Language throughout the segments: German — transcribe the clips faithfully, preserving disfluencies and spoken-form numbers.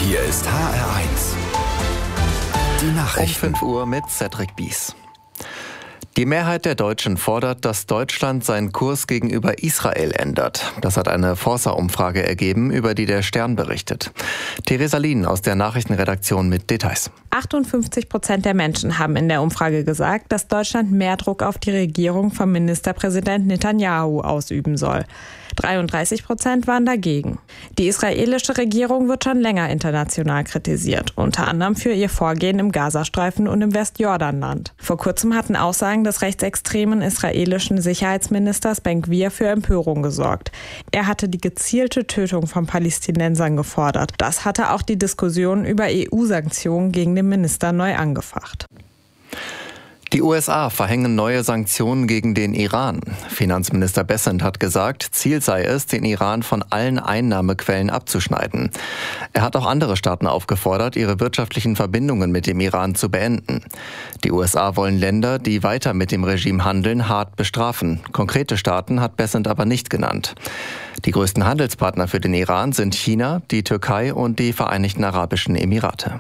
Hier ist H R eins. Die Nachrichten. Um fünf Uhr mit Cedric Bies. Die Mehrheit der Deutschen fordert, dass Deutschland seinen Kurs gegenüber Israel ändert. Das hat eine Forsa-Umfrage ergeben, über die der Stern berichtet. Theresa Lien aus der Nachrichtenredaktion mit Details. achtundfünfzig Prozent der Menschen haben in der Umfrage gesagt, dass Deutschland mehr Druck auf die Regierung von Ministerpräsident Netanyahu ausüben soll. dreiunddreißig Prozent waren dagegen. Die israelische Regierung wird schon länger international kritisiert, unter anderem für ihr Vorgehen im Gazastreifen und im Westjordanland. Vor kurzem hatten Aussagen des rechtsextremen israelischen Sicherheitsministers Ben-Gvir für Empörung gesorgt. Er hatte die gezielte Tötung von Palästinensern gefordert. Das hatte auch die Diskussion über E U-Sanktionen gegen den Minister neu angefacht. Die U S A verhängen neue Sanktionen gegen den Iran. Finanzminister Bessent hat gesagt, Ziel sei es, den Iran von allen Einnahmequellen abzuschneiden. Er hat auch andere Staaten aufgefordert, ihre wirtschaftlichen Verbindungen mit dem Iran zu beenden. Die U S A wollen Länder, die weiter mit dem Regime handeln, hart bestrafen. Konkrete Staaten hat Bessent aber nicht genannt. Die größten Handelspartner für den Iran sind China, die Türkei und die Vereinigten Arabischen Emirate.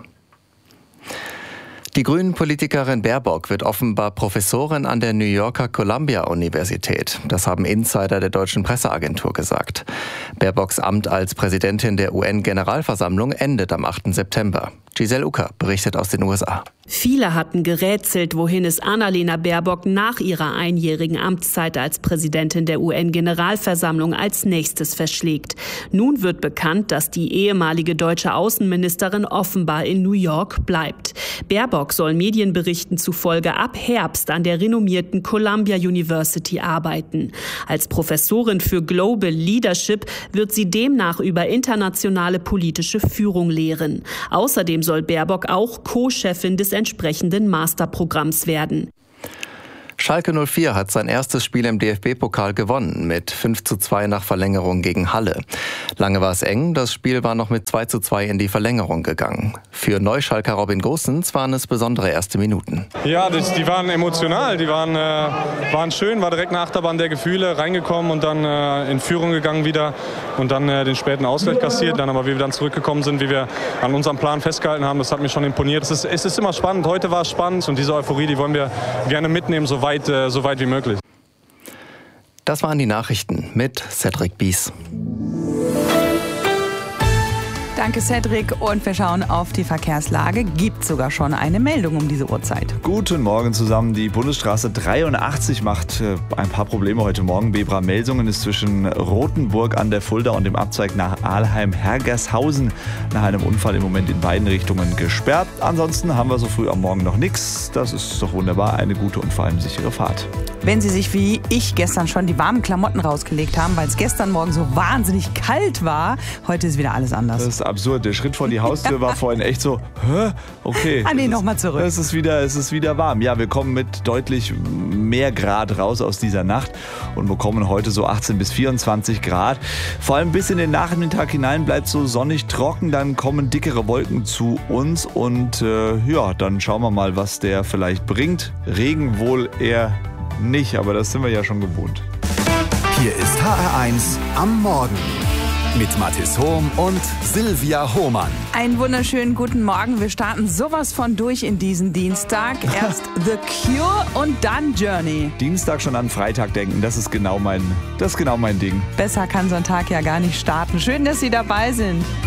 Die Grünen-Politikerin Baerbock wird offenbar Professorin an der New Yorker Columbia-Universität. Das haben Insider der deutschen Presseagentur gesagt. Baerbocks Amt als Präsidentin der U N-Generalversammlung endet am achten September. Giselle Ucker berichtet aus den U S A. Viele hatten gerätselt, wohin es Annalena Baerbock nach ihrer einjährigen Amtszeit als Präsidentin der U N-Generalversammlung als nächstes verschlägt. Nun wird bekannt, dass die ehemalige deutsche Außenministerin offenbar in New York bleibt. Baerbock soll Medienberichten zufolge ab Herbst an der renommierten Columbia University arbeiten. Als Professorin für Global Leadership wird sie demnach über internationale politische Führung lehren. Außerdem soll Baerbock auch Co-Chefin des entsprechenden Masterprogramms werden. Schalke null vier hat sein erstes Spiel im D F B-Pokal gewonnen, mit fünf zu zwei nach Verlängerung gegen Halle. Lange war es eng, das Spiel war noch mit zwei zu zwei in die Verlängerung gegangen. Für Neuschalker Robin Gosens waren es besondere erste Minuten. Ja, das, die waren emotional, die waren, äh, waren schön, war direkt eine Achterbahn der Gefühle, reingekommen und dann äh, in Führung gegangen wieder und dann äh, den späten Ausgleich kassiert. Dann aber, wie wir dann zurückgekommen sind, wie wir an unserem Plan festgehalten haben, das hat mich schon imponiert. Es ist, es ist immer spannend, heute war es spannend und diese Euphorie, die wollen wir gerne mitnehmen, so weit, äh, so weit wie möglich. Das waren die Nachrichten mit Cedric Bies. Danke, Cedric. Und wir schauen auf die Verkehrslage. Gibt sogar schon eine Meldung um diese Uhrzeit. Guten Morgen zusammen. Die Bundesstraße dreiundachtzig macht äh, ein paar Probleme heute Morgen. Bebra-Melsungen ist zwischen Rothenburg an der Fulda und dem Abzweig nach Aalheim-Hergershausen nach einem Unfall im Moment in beiden Richtungen gesperrt. Ansonsten haben wir so früh am Morgen noch nichts. Das ist doch wunderbar. Eine gute und vor allem sichere Fahrt. Wenn Sie sich wie ich gestern schon die warmen Klamotten rausgelegt haben, weil es gestern Morgen so wahnsinnig kalt war, heute ist wieder alles anders. Das ist absurd. Der Schritt vor die Haustür war vorhin echt so, hä? Okay. Ah nee, nochmal zurück. Es ist, wieder, es ist wieder warm. Ja, wir kommen mit deutlich mehr Grad raus aus dieser Nacht und bekommen heute so achtzehn bis vierundzwanzig Grad. Vor allem bis in den Nachmittag hinein bleibt so sonnig trocken, dann kommen dickere Wolken zu uns und äh, ja, dann schauen wir mal, was der vielleicht bringt. Regen wohl eher nicht, aber das sind wir ja schon gewohnt. Hier ist H R eins am Morgen mit Mathis Hohm und Silvia Hohmann. Einen wunderschönen guten Morgen. Wir starten sowas von durch in diesen Dienstag. Erst The Cure und dann Journey. Dienstag schon an Freitag denken, das ist genau mein, das ist genau mein Ding. Besser kann so ein Tag ja gar nicht starten. Schön, dass Sie dabei sind.